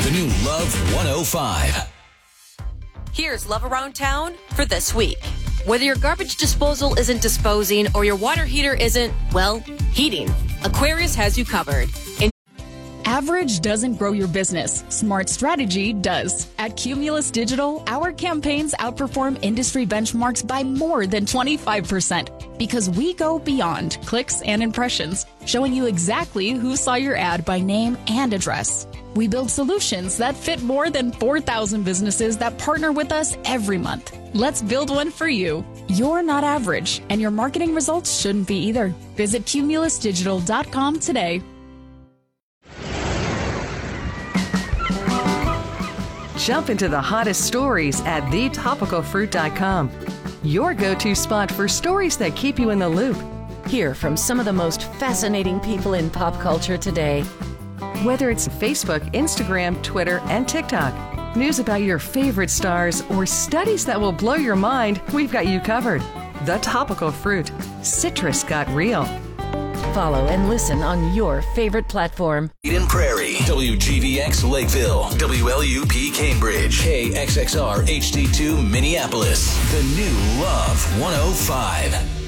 The new Love 105. Here's Love Around Town for this week. Whether your garbage disposal isn't disposing or your water heater isn't, well, heating, Aquarius has you covered. Average doesn't grow your business. Smart strategy does. At Cumulus Digital, our campaigns outperform industry benchmarks by more than 25% because we go beyond clicks and impressions, showing you exactly who saw your ad by name and address. We build solutions that fit more than 4,000 businesses that partner with us every month. Let's build one for you. You're not average, and your marketing results shouldn't be either. Visit cumulusdigital.com today. Jump into the hottest stories at thetopicalfruit.com. Your go-to spot for stories that keep you in the loop. Hear from some of the most fascinating people in pop culture today. Whether it's Facebook, Instagram, Twitter, and TikTok, news about your favorite stars, or studies that will blow your mind, we've got you covered. The Topical Fruit. Citrus got real. Follow and listen on your favorite platform. Eden Prairie, WGVX Lakeville, WLUP Cambridge, KXXR HD2 Minneapolis. The new Love 105.